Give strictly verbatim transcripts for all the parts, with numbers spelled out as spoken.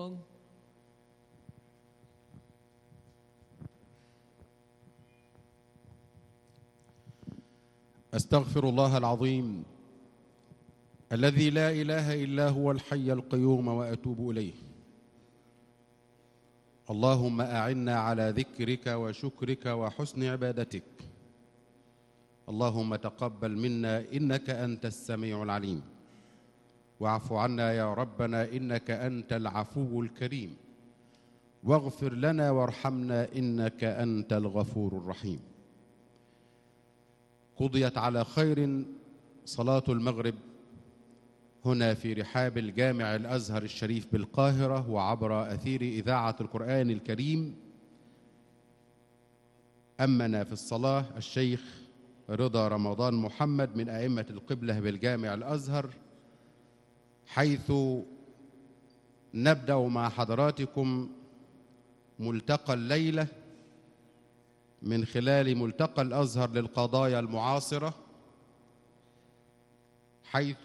أستغفر الله العظيم الذي لا إله إلا هو الحي القيوم وأتوب إليه. اللهم أعنا على ذكرك وشكرك وحسن عبادتك. اللهم تقبل منا إنك أنت السميع العليم، واعف عنا يا ربنا إنك أنت العفو الكريم، واغفر لنا وارحمنا إنك أنت الغفور الرحيم. قضيت على خير صلاة المغرب هنا في رحاب الجامع الأزهر الشريف بالقاهرة وعبر أثير إذاعة القرآن الكريم. أمنا في الصلاة الشيخ رضا رمضان محمد من أئمة القبلة بالجامع الأزهر، حيث نبدأ مع حضراتكم ملتقى الليلة من خلال ملتقى الأزهر للقضايا المعاصرة، حيث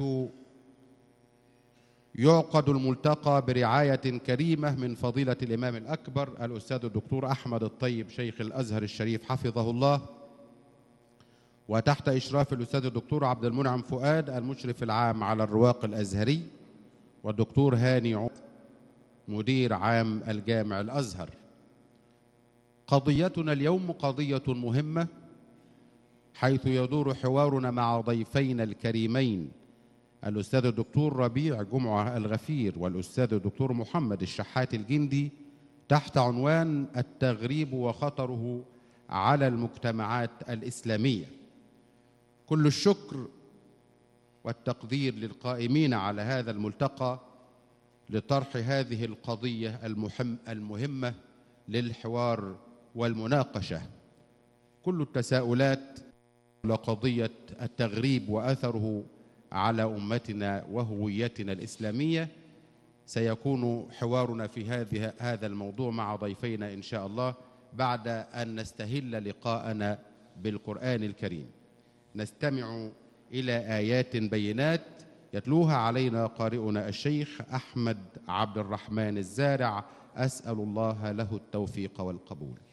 يعقد الملتقى برعاية كريمة من فضيلة الإمام الأكبر الأستاذ الدكتور أحمد الطيب شيخ الأزهر الشريف حفظه الله، وتحت إشراف الأستاذ الدكتور عبد المنعم فؤاد المشرف العام على الرواق الأزهري، والدكتور هاني عمر مدير عام الجامع الأزهر. قضيتنا اليوم قضية مهمة، حيث يدور حوارنا مع ضيفينا الكريمين الأستاذ الدكتور ربيع جمعة الغفير والأستاذ الدكتور محمد الشحات الجندي، تحت عنوان التغريب وخطره على المجتمعات الإسلامية. كل الشكر والتقدير للقائمين على هذا الملتقى لطرح هذه القضية المهم المهمة للحوار والمناقشة. كل التساؤلات لقضية التغريب وأثره على أمتنا وهويتنا الإسلامية. سيكون حوارنا في هذه هذا الموضوع مع ضيفينا إن شاء الله بعد أن نستهل لقاءنا بالقرآن الكريم. نستمع إلى آيات بينات يتلوها علينا قارئنا الشيخ أحمد عبد الرحمن الزارع، أسأل الله له التوفيق والقبول.